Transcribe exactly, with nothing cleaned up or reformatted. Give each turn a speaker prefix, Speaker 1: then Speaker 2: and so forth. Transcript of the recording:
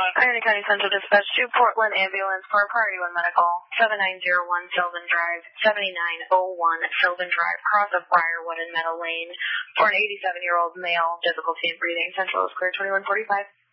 Speaker 1: Iron County Central Dispatch to Portland Ambulance for Priority one Medical, seven nine zero one Sylvan Drive, seventy-nine oh one Sylvan Drive, cross of Briarwood and Meadow Lane, for an eighty-seven-year-old male, difficulty in breathing. Central is clear, twenty-one forty-five.